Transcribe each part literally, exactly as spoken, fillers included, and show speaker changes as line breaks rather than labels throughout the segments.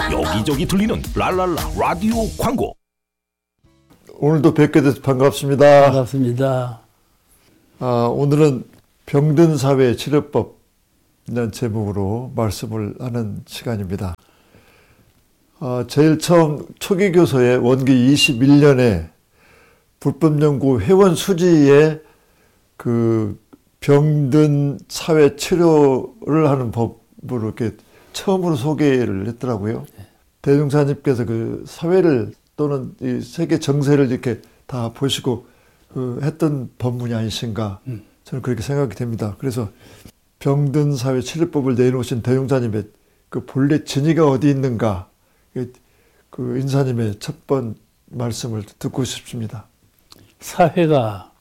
여기저기 들리는 랄랄라 라디오 광고.
오늘도 뵙게 돼서 반갑습니다.
반갑습니다.
아, 오늘은 병든 사회 치료법이라는 제목으로 말씀을 하는 시간입니다. 아, 제일 처음 초기 교서에 원기 이십일 년에 불법연구 회원 수지에 그 병든 사회 치료를 하는 법으로 이렇게 처음으로 소개를 했더라고요. 네. 대종사님께서 그 사회를 또는 이 세계 정세를 이렇게 다 보시고 그 했던 법문이 아니신가 음. 저는 그렇게 생각이 됩니다. 그래서 병든 사회 치료법을 내놓으신 대종사님의 그 본래 진위가 어디 있는가 그 인사님의 첫 번 말씀을 듣고 싶습니다.
사회가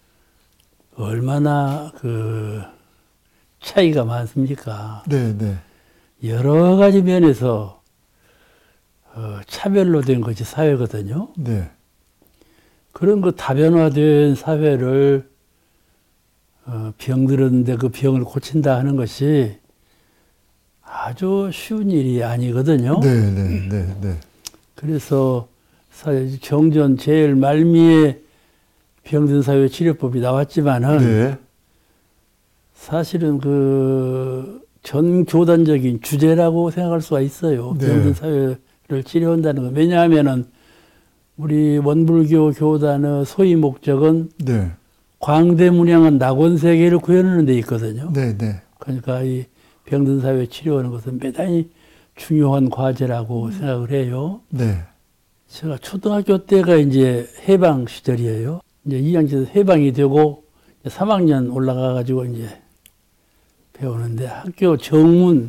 얼마나 그 차이가 많습니까?
네, 네.
여러 가지 면에서 어, 차별로 된 것이 사회거든요.
네.
그런 그 다변화된 사회를 어, 병들었는데 그 병을 고친다 하는 것이 아주 쉬운 일이 아니거든요.
네, 네, 네, 네.
그래서 사회 경전 제일 말미에 병든 사회 치료법이 나왔지만은
네.
사실은 그 전 교단적인 주제라고 생각할 수가 있어요.
네.
병든 사회를 치료한다는 거. 왜냐하면은 우리 원불교 교단의 소위 목적은
네.
광대문양한 낙원 세계를 구현하는 데 있거든요.
네, 네.
그러니까 이 병든 사회 치료하는 것은 대단히 중요한 과제라고 음. 생각을 해요.
네.
제가 초등학교 때가 이제 해방 시절이에요. 이제 이 학년에서 해방이 되고 삼 학년 올라가 가지고 이제 배우는데 학교 정문에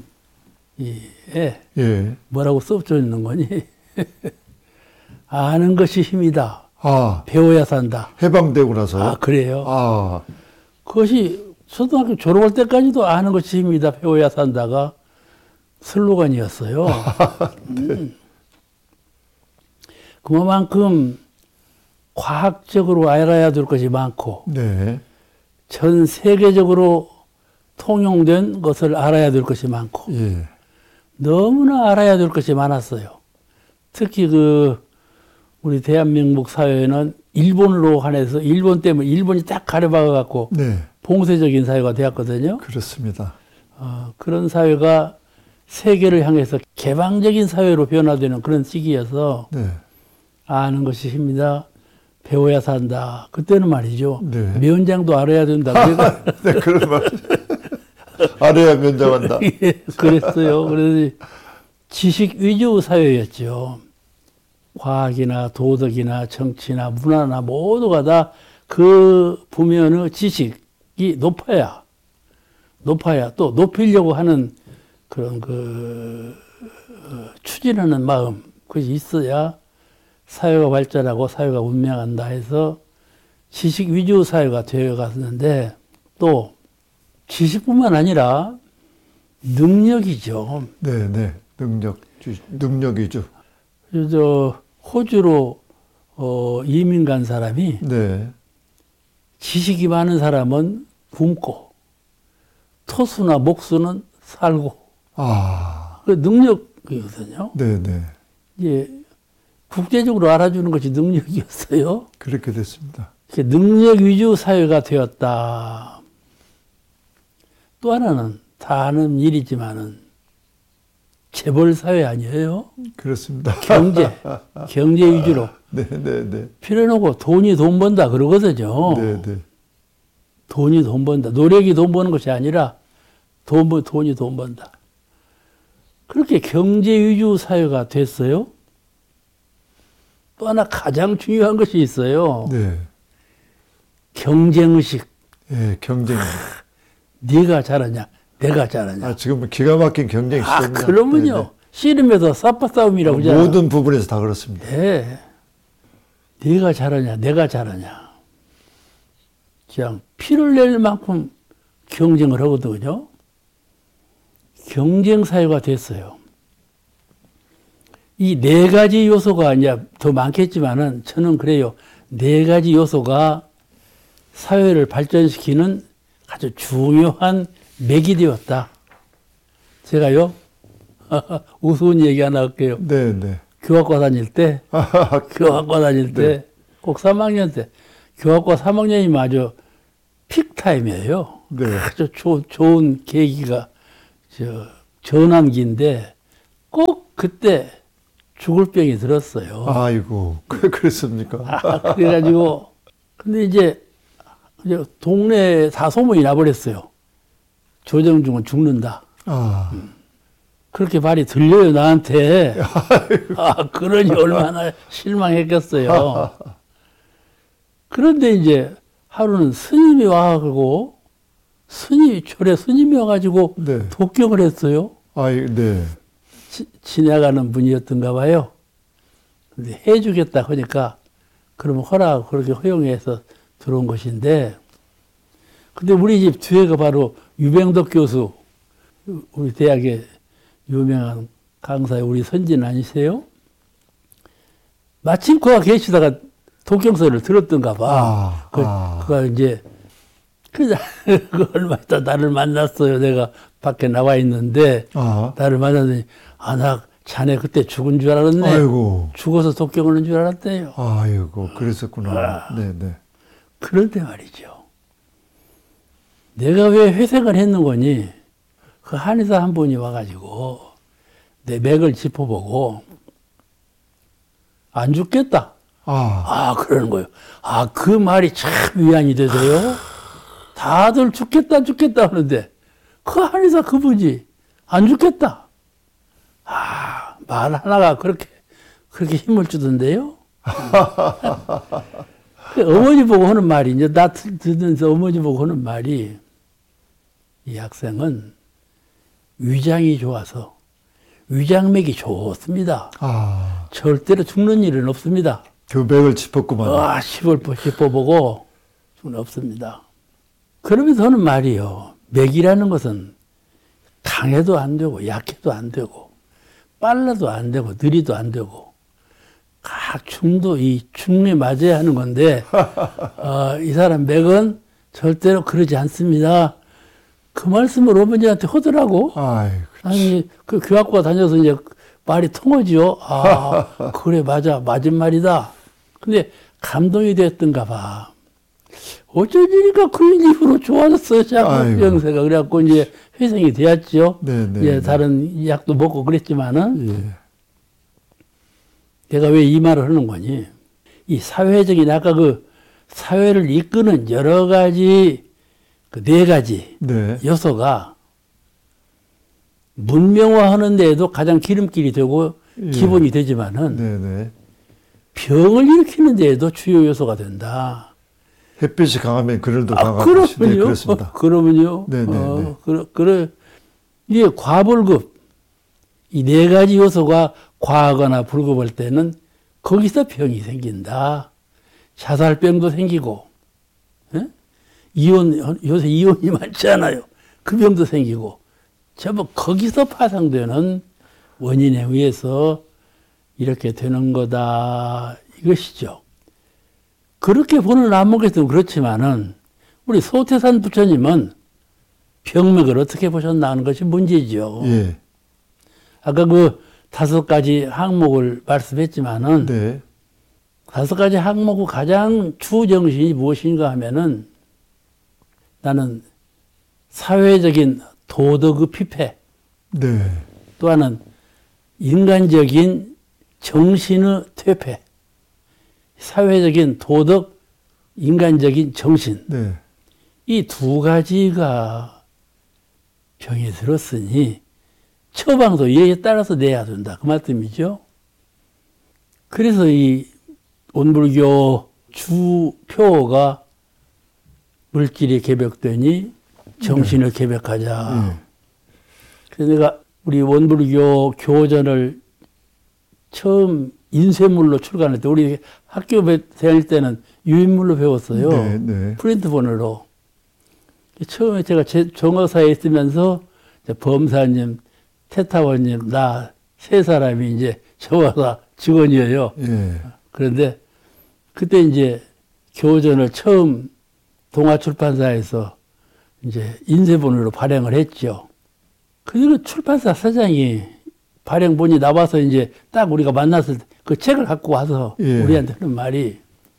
예.
뭐라고 써져 있는 거니? 아는 것이 힘이다.
아.
배워야 산다.
해방되고 나서.
아, 그래요?
아.
그것이 초등학교 졸업할 때까지도 아는 것이 힘이다. 배워야 산다가 슬로건이었어요. 네. 음. 그만큼 과학적으로 알아야 될 것이 많고
네.
전 세계적으로 통용된 것을 알아야 될 것이 많고
예.
너무나 알아야 될 것이 많았어요. 특히 그 우리 대한민국 사회는 일본으로 한해서 일본 때문에 일본이 딱 가려박아 갖고
네.
봉쇄적인 사회가 되었거든요.
그렇습니다.
어, 그런 사회가 세계를 향해서 개방적인 사회로 변화되는 그런 시기여서
네.
아는 것이 힘이다. 배워야 산다. 그때는 말이죠.
네.
면장도 알아야 된다.
네, 그런 말. 알아야 면장한다.
예, 그랬어요. 그래서 지식 위주 사회였죠. 과학이나 도덕이나 정치나 문화나 모두가 다 그 부면의 지식이 높아야, 높아야 또 높이려고 하는 그런 그 어, 추진하는 마음, 그것이 있어야 사회가 발전하고 사회가 운명한다 해서 지식 위주 사회가 되어 갔는데 또 지식뿐만 아니라 능력이죠.
네, 네. 능력, 능력이죠.
저 호주로 어, 이민 간 사람이
네.
지식이 많은 사람은 굶고 토수나 목수는 살고.
아.
그 능력이거든요.
네, 네.
예. 국제적으로 알아주는 것이 능력이었어요.
그렇게 됐습니다.
능력 위주 사회가 되었다. 또 하나는 다 아는 일이지만은 재벌 사회 아니에요?
그렇습니다.
경제, 경제 위주로.
네, 네, 네.
필요하고 돈이 돈 번다 그러거든요.
네, 네.
돈이 돈 번다. 노력이 돈 버는 것이 아니라 돈, 돈이 돈 번다. 그렇게 경제 위주 사회가 됐어요. 또 하나 가장 중요한 것이 있어요.
네.
경쟁의식.
네, 경쟁.
네가 잘하냐, 내가 잘하냐.
아, 지금 기가 막힌 경쟁이
아,
시작이냐.
그러면요. 네네. 씨름에서 싸파 싸움이라고 하잖아요.
모든 부분에서 다 그렇습니다.
네. 네가 잘하냐, 내가 잘하냐. 그냥 피를 낼 만큼 경쟁을 하거든요. 경쟁 사회가 됐어요. 이 네 가지 요소가 이제 더 많겠지만은 저는 그래요. 네 가지 요소가 사회를 발전시키는 아주 중요한 맥이 되었다. 제가요, 우스운 얘기 하나 할게요.
네, 네.
교학과 다닐 때, 교학과 다닐 때, 꼭 삼 학년 때, 교학과 삼 학년이 아주 픽타임이에요.
네.
아주 조, 좋은 계기가, 저, 전환기인데, 꼭 그때 죽을 병이 들었어요.
아이고, 그, 그랬습니까?
아, 그래가지고, 근데 이제, 이제 동네에 다 소문이 나버렸어요. 조정중은 죽는다.
아.
음. 그렇게 말이 들려요, 나한테. 아, 그러니 얼마나 실망했겠어요. 그런데 이제 하루는 스님이 와가지고, 스님이, 절에 스님이 와가지고
네.
독경을 했어요.
아이, 네.
지, 지나가는 분이었던가 봐요. 근데 해주겠다 하니까, 그러면 허락, 그렇게 허용해서 들어온 것인데, 근데 우리 집 뒤에가 바로 유병덕 교수, 우리 대학의 유명한 강사의 우리 선진 아니세요? 마침 그가 계시다가 독경서를 들었던가 봐.
아,
그,
아.
그가 이제, 그, 그 얼마 있다 나를 만났어요. 내가 밖에 나와 있는데,
아.
나를 만났더니, 아, 나 자네 그때 죽은 줄 알았네.
아이고.
죽어서 독경을 한 줄 알았대요.
아이고, 그랬었구나.
아.
네, 네.
그런데 말이죠. 내가 왜 회색을 했는 거니? 그 한의사 한 분이 와가지고 내 맥을 짚어보고 안 죽겠다.
아.
아, 그러는 거예요. 아, 그 말이 참 위안이 되세요. 다들 죽겠다, 죽겠다 하는데 그 한의사 그분이 안 죽겠다. 아, 말 하나가 그렇게, 그렇게 힘을 주던데요. 어머니 보고 하는 말이, 이제 나 듣면서 어머니 보고 하는 말이, 이 학생은 위장이 좋아서, 위장맥이 좋습니다.
아.
절대로 죽는 일은 없습니다.
교백을 짚었구만.
아, 씹을, 씹어보고 죽는 없습니다. 그러면서 하는 말이요. 맥이라는 것은 강해도 안 되고, 약해도 안 되고, 빨라도 안 되고, 느리도 안 되고, 각 춤도 이 춤에 맞아야 하는 건데, 어, 이 사람 맥은 절대로 그러지 않습니다. 그 말씀을 어머니한테 하더라고.
아이,
아니, 그 교학과 다녀서 이제 말이 통하지요. 아, 그래, 맞아. 맞은 말이다. 근데 감동이 됐던가 봐. 어쩌니까 그 이후로 좋아졌어요. 자꾸 병세가. 그래갖고 이제 회생이 되었죠.
네네.
이제 다른 약도 먹고 그랬지만은.
예.
내가 왜 이 말을 하는 거니? 이 사회적인, 아까 그 사회를 이끄는 여러 가지, 그 네 가지
네.
요소가 문명화하는 데에도 가장 기름길이 되고
예.
기본이 되지만은
네네.
병을 일으키는 데에도 주요 요소가 된다.
햇빛이 강하면 그늘도
아,
강하고.
그러면요?
네, 그렇습니다.
어, 그러면요?
네네네.
어, 그래, 그래. 이게 과불급, 이 네 가지 요소가 과하거나 불급할 때는 거기서 병이 생긴다. 자살병도 생기고, 예? 이혼, 요새 이혼이 많잖아요. 그 병도 생기고, 전부 거기서 파생되는 원인에 의해서 이렇게 되는 거다. 이것이죠. 그렇게 보는 안목에서는 그렇지만은, 우리 소태산 부처님은 병맥을 어떻게 보셨나 하는 것이 문제죠.
예.
아까 그 다섯 가지 항목을 말씀했지만은,
네.
다섯 가지 항목의 가장 주정신이 무엇인가 하면은, 나는 사회적인 도덕의 피폐,
네.
또 하나는 인간적인 정신의 퇴폐, 사회적인 도덕, 인간적인 정신,
네.
이 두 가지가 병이 들었으니 처방도 이에 따라서 내야 된다. 그 말씀이죠. 그래서 이 원불교 주표가 물질이 개벽되니 정신을 네. 개벽하자. 네. 그래서 내가 우리 원불교 교전을 처음 인쇄물로 출간할 때, 우리 학교 다닐 때는 유인물로 배웠어요.
네, 네.
프린트본으로. 처음에 제가 제 정어사에 있으면서 범사님, 태타원님, 나 세 사람이 이제 정어사 직원이에요.
예.
그런데 그때 이제 교전을 처음 동아출판사에서 이제 인쇄본으로 발행을 했죠. 그리고 출판사 사장이 발행본이 나와서 이제 딱 우리가 만났을 때 그 책을 갖고 와서
예.
우리한테 하는 말이,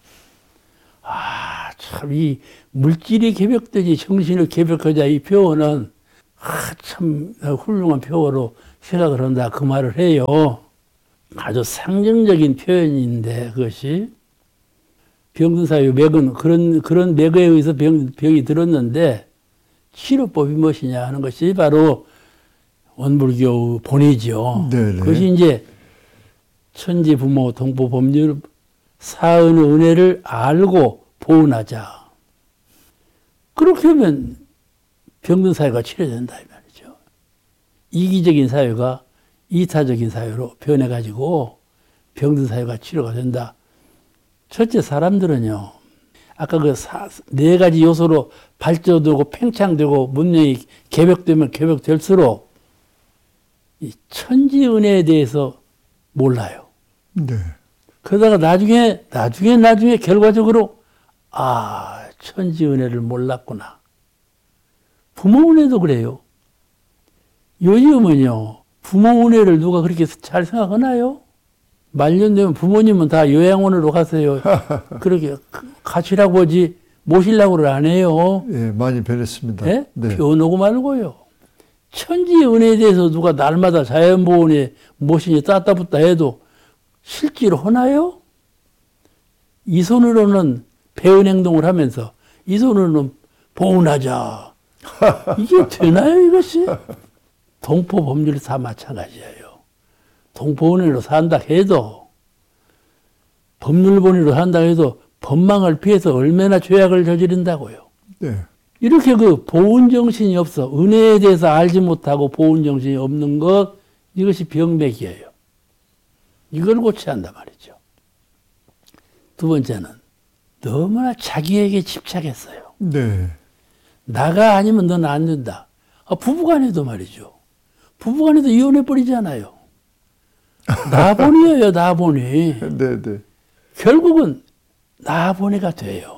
아, 참, 이 물질이 개벽되지 정신을 개벽하자 이 표현은 아, 참 훌륭한 표어로 생각을 한다. 그 말을 해요. 아주 상징적인 표현인데 그것이 병든사유 맥은 그런 그런 맥에 의해서 병, 병이 들었는데 치료법이 무엇이냐 하는 것이 바로 원불교 본이죠.
네네.
그것이 이제 천지 부모 동포 법률 사은의 은혜를 알고 보은하자. 그렇게 하면 병든 사유가 치료된다 이 말이죠. 이기적인 사유가 이타적인 사유로 변해가지고 병든 사유가 치료가 된다. 첫째, 사람들은요, 아까 그 네 가지 요소로 발전되고 팽창되고 문명이 개벽되면 개벽될수록 이 천지 은혜에 대해서 몰라요.
네.
그러다가 나중에, 나중에, 나중에 결과적으로, 아, 천지 은혜를 몰랐구나. 부모 은혜도 그래요. 요즘은요, 부모 은혜를 누가 그렇게 잘 생각하나요? 말년되면 부모님은 다 요양원으로 가세요. 그렇게 가시라고 하지, 모시려고를 안 해요.
예, 많이 변했습니다.
네?
네.
변하고 말고요. 천지 은혜에 대해서 누가 날마다 자연보훈에 모시니 따따붙다 해도 실제로 하나요? 이 손으로는 배운 행동을 하면서 이 손으로는 보훈하자. 이게 되나요, 이것이? 동포 법률이 다 마찬가지예요. 동포원으로 산다 해도, 법률본위로 산다 해도 법망을 피해서 얼마나 죄악을 저지른다고요.
네.
이렇게 그 보훈정신이 없어. 은혜에 대해서 알지 못하고 보훈정신이 없는 것, 이것이 병맥이에요. 이걸 고쳐야 한단 말이죠. 두 번째는 너무나 자기에게 집착했어요.
네.
나가 아니면 너는 안 된다. 아, 부부간에도 말이죠. 부부간에도 이혼해버리잖아요. 나본이에요, 나본이.
네, 네.
결국은 나본이가 돼요.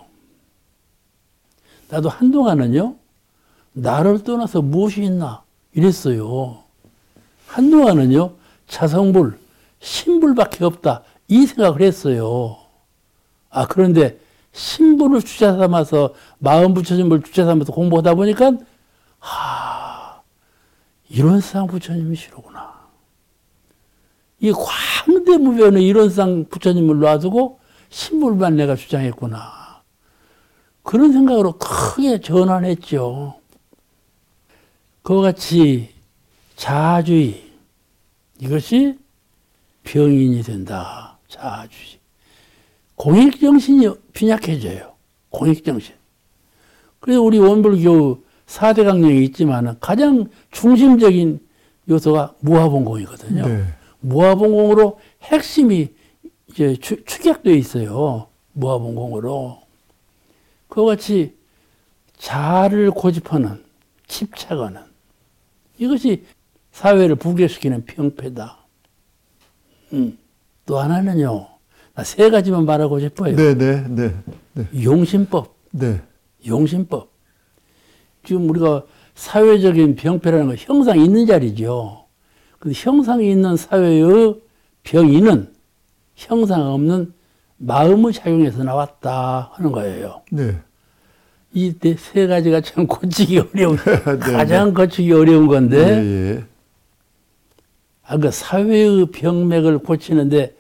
나도 한동안은요, 나를 떠나서 무엇이 있나 이랬어요. 한동안은요, 차성불, 신불밖에 없다 이 생각을 했어요. 아, 그런데 신불을 주자 삼아서 마음 부처님을 주자 삼아서 공부하다 보니까 하, 이론상 부처님이시로구나. 이 광대무변의 이론상 부처님을 놔두고 신불만 내가 주장했구나. 그런 생각으로 크게 전환했죠. 그와 같이 자아주의, 이것이 병인이 된다. 자아주의. 공익정신이 빈약해져요. 공익정신. 그래서 우리 원불교 사 대 강령이 있지만 가장 중심적인 요소가 무아봉공이거든요.
네.
무아봉공으로 핵심이 이제 추, 축약되어 있어요. 무아봉공으로. 그와 같이 자아를 고집하는, 집착하는, 이것이 사회를 부결시키는 병폐다. 음. 또 하나는요, 나 세 가지만 말하고 싶어요.
네, 네, 네. 네.
용신법.
네.
용신법. 지금 우리가 사회적인 병폐라는 건 형상이 있는 자리죠. 근데 형상이 있는 사회의 병인은 형상 없는 마음의 작용에서 나왔다 하는 거예요.
네.
이 세 가지가 참 고치기 어려운,
네,
가장 고치기 어려운 건데,
네, 예.
아, 그 사회의 병맥을 고치는데,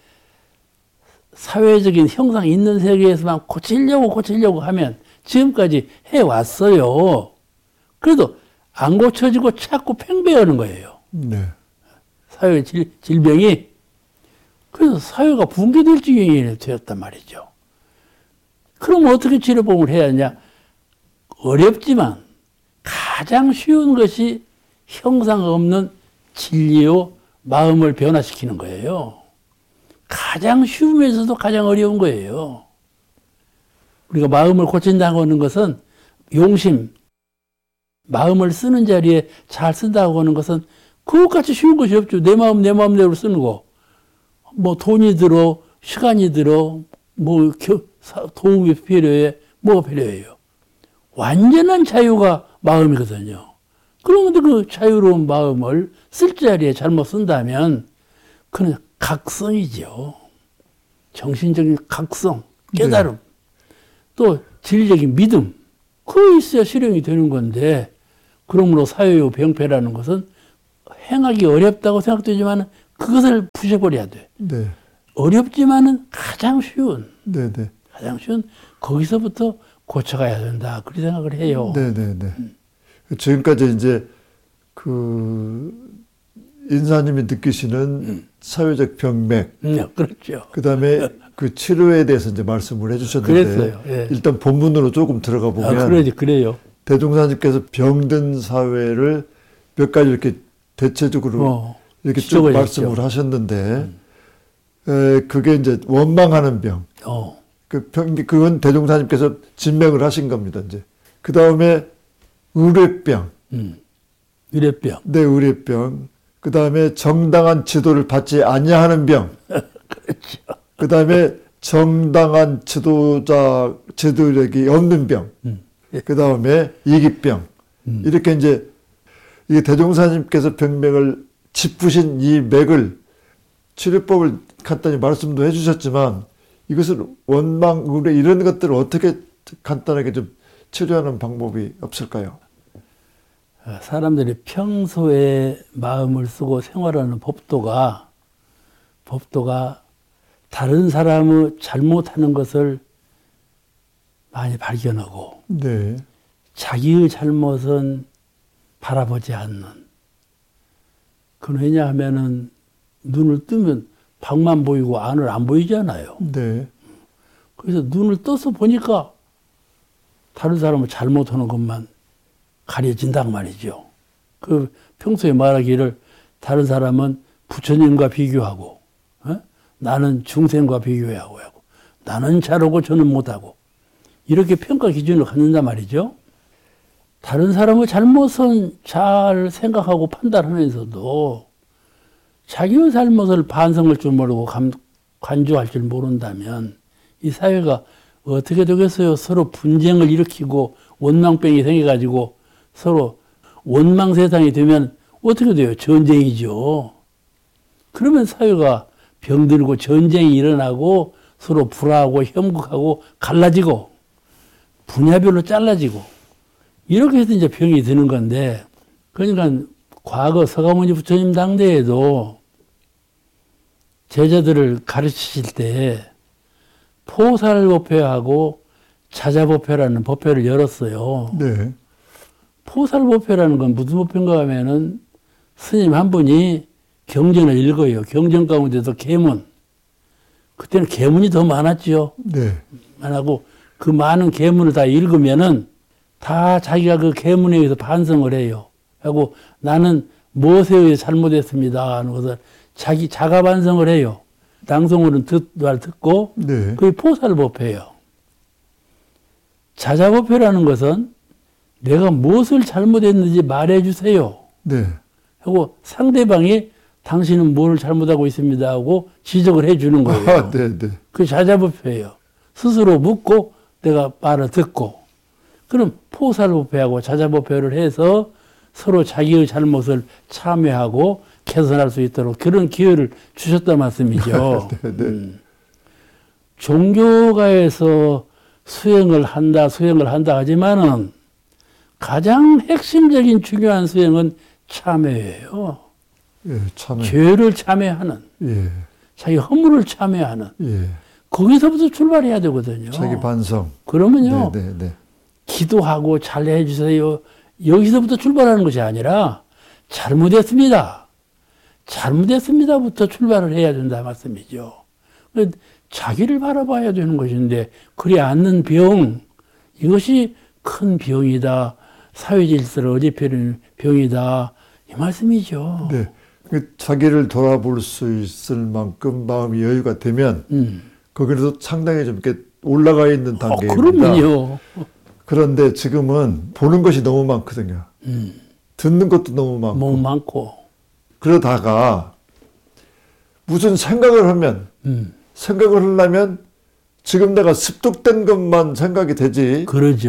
사회적인 형상이 있는 세계에서만 고치려고 고치려고 하면 지금까지 해왔어요. 그래도 안 고쳐지고 자꾸 팽배하는 거예요.
네.
사회 질, 질병이. 그래서 사회가 붕괴될 지경이 되었단 말이죠. 그럼 어떻게 치료법을 해야 하냐? 어렵지만 가장 쉬운 것이 형상 없는 진리요 마음을 변화시키는 거예요. 가장 쉬우면서도 가장 어려운 거예요. 우리가 마음을 고친다고 하는 것은 용심, 마음을 쓰는 자리에 잘 쓴다고 하는 것은 그것같이 쉬운 것이 없죠. 내 마음 내 마음대로 쓰는 거. 뭐 돈이 들어, 시간이 들어, 뭐 도움이 필요해, 뭐가 필요해요. 완전한 자유가 마음이거든요. 그런데 그 자유로운 마음을 쓸 자리에 잘못 쓴다면 그는 각성이죠. 정신적인 각성, 깨달음, 네. 또 진리적인 믿음, 그거 있어야 실현이 되는 건데, 그러므로 사회의 병폐라는 것은 행하기 어렵다고 생각되지만 그것을 부셔버려야 돼. 네. 어렵지만은 가장 쉬운, 네, 네. 가장 쉬운 거기서부터 고쳐가야 된다. 그렇게 생각을 해요.
네, 네, 네. 음. 지금까지 이제 그 인사님이 느끼시는 음. 사회적 병맥,
음, 그렇죠.
그 다음에 그 치료에 대해서 이제 말씀을 해주셨는데, 그랬어요. 예. 일단 본문으로 조금 들어가 보면,
아, 그래요, 그래요.
대종사님께서 병든 사회를 몇 가지 이렇게 대체적으로 어, 이렇게 쭉 말씀을 했죠. 하셨는데, 음. 에, 그게 이제 원망하는 병. 어. 그 병, 그건 대종사님께서 진명을 하신 겁니다, 이제. 그 다음에 의뢰병.
음. 의뢰병.
네, 의뢰병. 그 다음에 정당한 지도를 받지 아니하는 병.
그렇죠.
그 다음에 정당한 지도자, 지도력이 없는 병. 음. 그 다음에 이기병. 음. 이렇게 이제, 이게 대종사님께서 병맥을 짚으신 이 맥을 치료법을 간단히 말씀도 해주셨지만, 이것을 원망, 의뢰 이런 것들을 어떻게 간단하게 좀 치료하는 방법이 없을까요?
사람들이 평소에 마음을 쓰고 생활하는 법도가, 법도가 다른 사람의 잘못하는 것을 많이 발견하고, 네. 자기의 잘못은 바라보지 않는. 그건 왜냐하면은 눈을 뜨면 밖만 보이고 안을 안 보이잖아요. 네. 그래서 눈을 떠서 보니까 다른 사람은 잘못하는 것만 가려진단 말이죠. 그 평소에 말하기를 다른 사람은 부처님과 비교하고, 어? 나는 중생과 비교하고 하고, 나는 잘하고 저는 못하고, 이렇게 평가 기준을 갖는단 말이죠. 다른 사람의 잘못은 잘 생각하고 판단하면서도 자기의 잘못을 반성할 줄 모르고 감, 관조할 줄 모른다면 이 사회가 어떻게 되겠어요? 서로 분쟁을 일으키고 원망병이 생겨가지고 서로 원망 세상이 되면 어떻게 돼요? 전쟁이죠. 그러면 사회가 병들고 전쟁이 일어나고 서로 불화하고 혐극하고 갈라지고 분야별로 잘라지고 이렇게 해서 이제 병이 드는 건데, 그러니까 과거 서가모니 부처님 당대에도 제자들을 가르치실 때 포살법회하고 자자법회라는 법회를 열었어요. 네. 포살법회라는 건 무슨 법회인가 하면은 스님 한 분이 경전을 읽어요. 경전 가운데도 계문. 그때는 계문이 더 많았죠. 네. 많았고 그 많은 계문을 다 읽으면은 다 자기가 그 계문에 의해서 반성을 해요. 하고 나는 무엇에 의해 잘못했습니다 하는 것을 자기 자가 반성을 해요. 낭송으로는 듣, 말 듣고 네. 그게 포살법회예요. 자자법회라는 것은 내가 무엇을 잘못했는지 말해주세요. 네. 하고 상대방이 당신은 뭘 잘못하고 있습니다 하고 지적을 해주는 거예요. 아, 네, 네. 그게 자자법회예요. 스스로 묻고 내가 말을 듣고. 그럼 포살법회하고 자자법회를 해서 서로 자기의 잘못을 참여하고 개선할 수 있도록 그런 기회를 주셨단 말씀이죠. 네, 네. 음. 종교가에서 수행을 한다, 수행을 한다 하지만은 가장 핵심적인 중요한 수행은 참회예요. 예, 참회. 죄를 참회하는, 예. 자기 허물을 참회하는. 예. 거기서부터 출발해야 되거든요.
자기 반성.
그러면요. 네, 네, 네. 기도하고 잘 해주세요. 여기서부터 출발하는 것이 아니라 잘못했습니다. 잘못했습니다부터 출발을 해야 된다 말씀이죠. 자기를 바라봐야 되는 것인데 그리 않는 병, 이것이 큰 병이다. 사회 질서를 어지럽히는 병이다. 이 말씀이죠.
네. 자기를 돌아볼 수 있을 만큼 마음이 여유가 되면 음. 거기서 상당히 좀 이렇게 올라가 있는 단계입니다. 어,
그러면요.
그런데 지금은 보는 것이 너무 많거든요. 음. 듣는 것도 너무 많고.
너무 많고.
그러다가 무슨 생각을 하면 음. 생각을 하려면 지금 내가 습득된 것만 생각이 되지.
그러죠.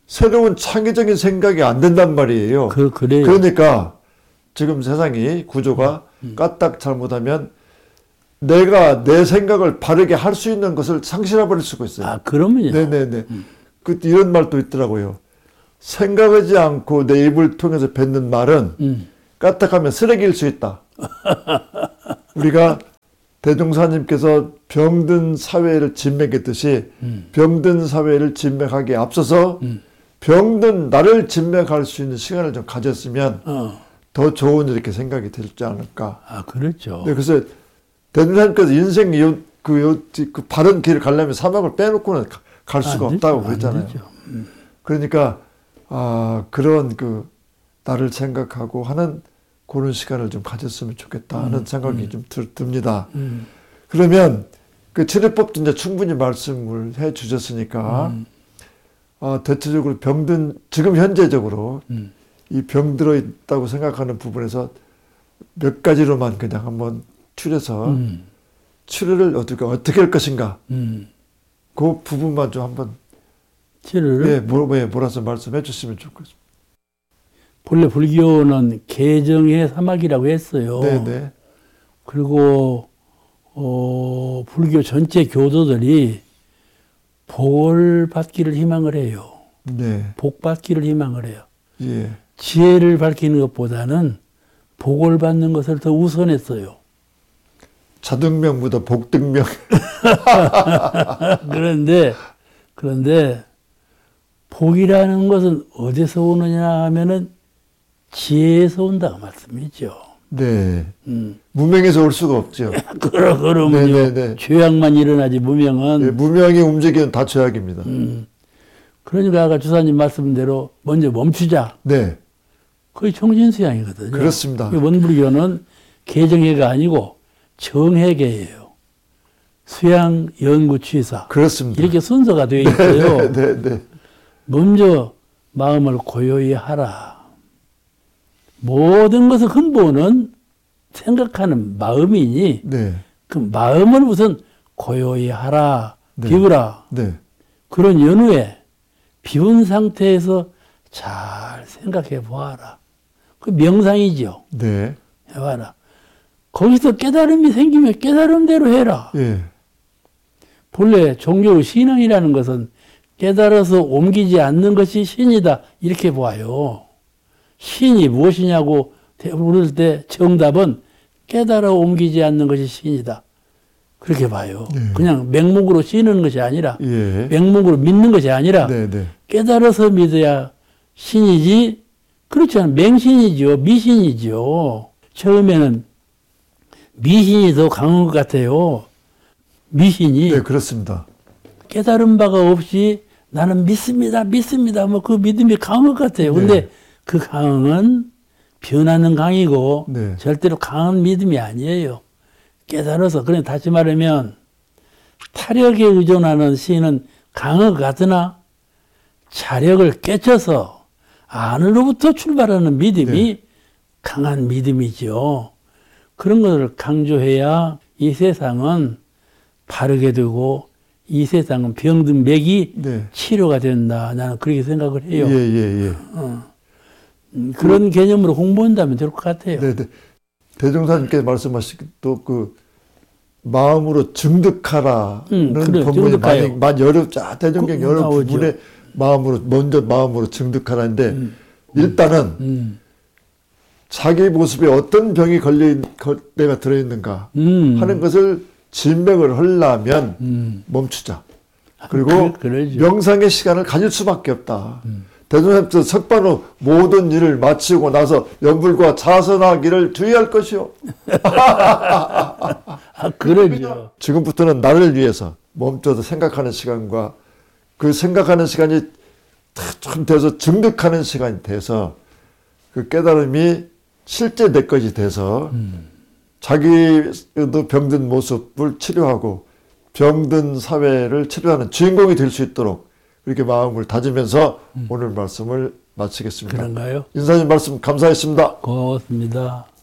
새로운 창의적인 생각이 안 된단 말이에요.
그, 그래요.
그러니까 지금 세상이 구조가
음.
까딱 잘못하면 내가 내 생각을 바르게 할 수 있는 것을 상실해버릴 수가 있어요.
아, 그러면요.
네네네.
음.
그 이런 말도 있더라고요. 생각하지 않고 내 입을 통해서 뱉는 말은
음.
까딱하면 쓰레기일 수 있다. 우리가 대종사님께서 병든 사회를 진맥했듯이
음.
병든 사회를 진맥하기에 앞서서
음.
병든 나를 진맥할 수 있는 시간을 좀 가졌으면
어.
더 좋은 이렇게 생각이 들지 않을까.
아, 그렇죠.
네, 그래서 대종사님께서 인생 요, 그, 요, 그 바른 길을 가려면 사막을 빼놓고는 가, 갈 수가
안
없다고
되죠.
그랬잖아요.
안 되죠. 음.
그러니까 아, 그런 그 나를 생각하고 하는 그런 시간을 좀 가졌으면 좋겠다 하는
음,
생각이
음.
좀 들, 듭니다.
음.
그러면 그 치료법도 이제 충분히 말씀을 해 주셨으니까
음.
어, 대체적으로 병든 지금 현재적으로
음.
이 병들어 있다고 생각하는 부분에서 몇 가지로만 그냥 한번 추려서
음.
치료를 어떻게 어떻게 할 것인가
음.
그 부분만 좀 한번
치료를
예, 뭐, 예, 몰아서 말씀해 주시면 좋겠습니다.
본래 불교는 개정의 사막이라고 했어요.
네네.
그리고 어, 불교 전체 교도들이 복을 받기를 희망을 해요.
네.
복 받기를 희망을 해요.
예.
지혜를 밝히는 것보다는 복을 받는 것을 더 우선했어요.
자등명보다 복등명.
그런데 그런데 복이라는 것은 어디서 오느냐 하면은 지혜에서 온다고 말씀이죠.
네.
음.
무명에서 올 수가 없죠.
그러, 그러면요.
네네네.
죄악만 일어나지 무명은.
네, 무명이 움직이는 다 죄악입니다.
음. 그러니까 아까 주사님 말씀대로 먼저 멈추자.
네.
거의 정신수양이거든요.
그렇습니다.
원불교는 개정회가 아니고 정회계예요. 수양, 연구, 취사.
그렇습니다.
이렇게 순서가 되어 있어요.
네, 네, 네.
먼저 마음을 고요히 하라. 모든 것의 근본은 생각하는 마음이니
네.
그 마음을 우선 고요히 하라.
네.
비우라.
네.
그런 연후에 비운 상태에서 잘 생각해 보아라. 그 명상이죠.
네.
해봐라. 거기서 깨달음이 생기면 깨달음대로 해라.
예.
본래 종교 신앙이라는 것은 깨달아서 옮기지 않는 것이 신이다. 이렇게 봐요. 신이 무엇이냐고 물을 때 정답은 깨달아 옮기지 않는 것이 신이다. 그렇게 봐요.
예.
그냥 맹목으로 신는 것이 아니라
예.
맹목으로 믿는 것이 아니라
네, 네.
깨달아서 믿어야 신이지 그렇지 않으면 맹신이죠. 미신이죠. 처음에는 미신이 더 강한 것 같아요. 미신이
네, 그렇습니다.
깨달은 바가 없이 나는 믿습니다. 믿습니다. 뭐 그 믿음이 강한 것 같아요. 근데
네.
그 강은 변하는 강이고
네.
절대로 강한 믿음이 아니에요. 깨달아서 그래 다시 말하면 타력에 의존하는 신은 강한 것 같으나 자력을 깨쳐서 안으로부터 출발하는 믿음이
네.
강한 믿음이죠. 그런 것을 강조해야 이 세상은 바르게 되고 이 세상은 병든 맥이
네.
치료가 된다. 나는 그렇게 생각을 해요.
예, 예, 예.
어. 음, 그런 개념으로 공부한다면 될 것 같아요.
네, 네. 대종사님께서 말씀하신 또 그 마음으로 증득하라는
음, 그래,
본문이
증득하여.
많이, 많이 여러 자 대종경
그,
여러
나오죠.
부분에 마음으로 먼저 마음으로 증득하라는데
음.
일단은
음.
자기 모습에 어떤 병이 걸려 내가 들어 있는가
음.
하는 것을 진맥을 하려면
음.
멈추자. 그리고
그, 그러죠.
명상의 시간을 가질 수밖에 없다.
음.
대종사님께서 석반 후 모든 일을 마치고 나서 연불과 자선하기를 주의할 것이요.
아, 그러죠.
지금부터는 나를 위해서 멈춰서 생각하는 시간과 그 생각하는 시간이 좀 돼서 증득하는 시간이 돼서 그 깨달음이 실제 내 것이 돼서
음.
자기도 병든 모습을 치료하고 병든 사회를 치료하는 주인공이 될 수 있도록 이렇게 마음을 다지면서 음. 오늘 말씀을 마치겠습니다.
그런가요?
인사님 말씀 감사했습니다.
고맙습니다.